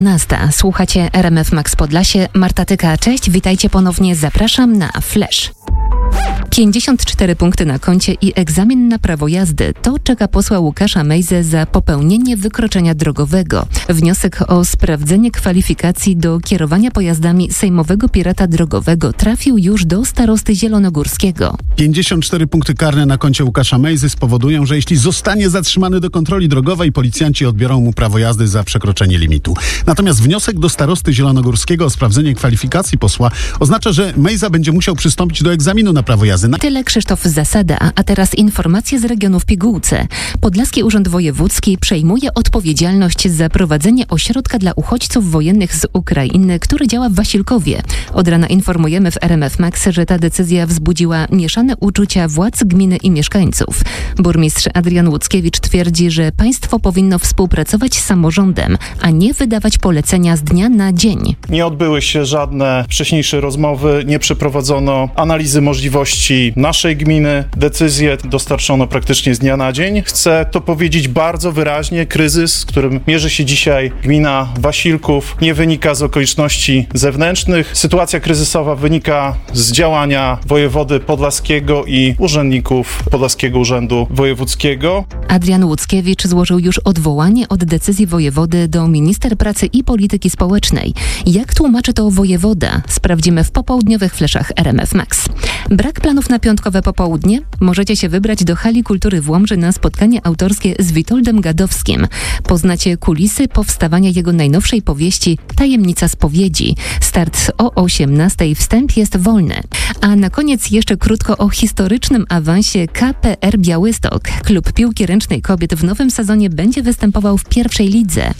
Słuchacie RMF Max Podlasie. Marta Tyka, cześć, witajcie ponownie, zapraszam na Flash. 54 punkty na koncie i egzamin na prawo jazdy. To czeka posła Łukasza Mejzę za popełnienie wykroczenia drogowego. Wniosek o sprawdzenie kwalifikacji do kierowania pojazdami sejmowego pirata drogowego trafił już do starosty zielonogórskiego. 54 punkty karne na koncie Łukasza Mejzy spowodują, że jeśli zostanie zatrzymany do kontroli drogowej, policjanci odbiorą mu prawo jazdy za przekroczenie limitu. Natomiast wniosek do starosty zielonogórskiego o sprawdzenie kwalifikacji posła oznacza, że Mejza będzie musiał przystąpić do egzaminu na prawo jazdy. Tyle Krzysztof Zasada, a teraz informacje z regionu w pigułce. Podlaski Urząd Wojewódzki przejmuje odpowiedzialność za prowadzenie ośrodka dla uchodźców wojennych z Ukrainy, który działa w Wasilkowie. Od rana informujemy w RMF Max, że ta decyzja wzbudziła mieszane uczucia władz gminy i mieszkańców. Burmistrz Adrian Łuckiewicz twierdzi, że państwo powinno współpracować z samorządem, a nie wydawać polecenia z dnia na dzień. Nie odbyły się żadne wcześniejsze rozmowy, nie przeprowadzono analizy możliwości naszej gminy. Decyzję dostarczono praktycznie z dnia na dzień. Chcę to powiedzieć bardzo wyraźnie. Kryzys, z którym mierzy się dzisiaj gmina Wasilków, nie wynika z okoliczności zewnętrznych. Sytuacja kryzysowa wynika z działania wojewody podlaskiego i urzędników Podlaskiego Urzędu Wojewódzkiego. Adrian Łuckiewicz złożył już odwołanie od decyzji wojewody do minister pracy i polityki społecznej. Jak tłumaczy to wojewoda? Sprawdzimy w popołudniowych fleszach RMF Max. Brak planów na piątkowe popołudnie? Możecie się wybrać do Hali Kultury w Łomży na spotkanie autorskie z Witoldem Gadowskim. Poznacie kulisy powstawania jego najnowszej powieści Tajemnica spowiedzi. Start o 18:00, wstęp jest wolny. A na koniec jeszcze krótko o historycznym awansie KPR Białystok. Klub piłki ręcznej kobiet w nowym sezonie będzie występował w pierwszej lidze.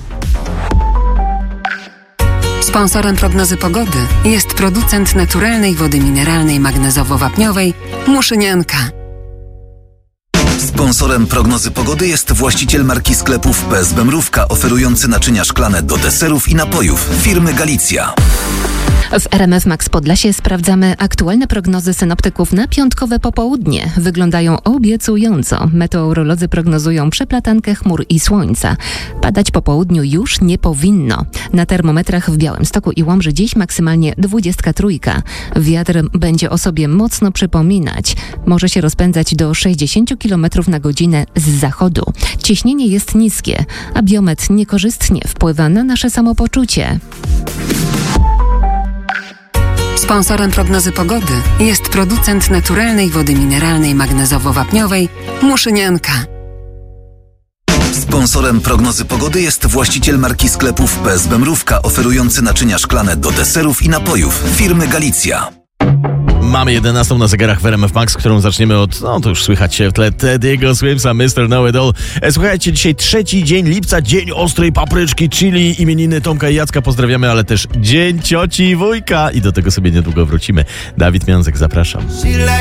Sponsorem prognozy pogody jest producent naturalnej wody mineralnej magnezowo-wapniowej Muszynianka. Sponsorem prognozy pogody jest właściciel marki sklepów PSB Mrówka, oferujący naczynia szklane do deserów i napojów firmy Galicja. W RMF Max Podlasie sprawdzamy aktualne prognozy synoptyków na piątkowe popołudnie. Wyglądają obiecująco. Meteorolodzy prognozują przeplatankę chmur i słońca. Padać po południu już nie powinno. Na termometrach w Białymstoku i Łomży dziś maksymalnie 23. Wiatr będzie o sobie mocno przypominać. Może się rozpędzać do 60 km na godzinę z zachodu. Ciśnienie jest niskie, a biometr niekorzystnie wpływa na nasze samopoczucie. Sponsorem prognozy pogody jest producent naturalnej wody mineralnej magnezowo-wapniowej Muszynianka. Sponsorem prognozy pogody jest właściciel marki sklepów PSB Mrówka, oferujący naczynia szklane do deserów i napojów firmy Galicja. Mamy 11 na zegarach w RMF Max, którą zaczniemy od, to już słychać się w tle, Teddy'ego Swimsa, Mr. Know It All. Słuchajcie, dzisiaj 3 dzień lipca, dzień ostrej papryczki, chili, imieniny Tomka i Jacka pozdrawiamy, ale też dzień cioci i wujka i do tego sobie niedługo wrócimy. Dawid Miązek, zapraszam.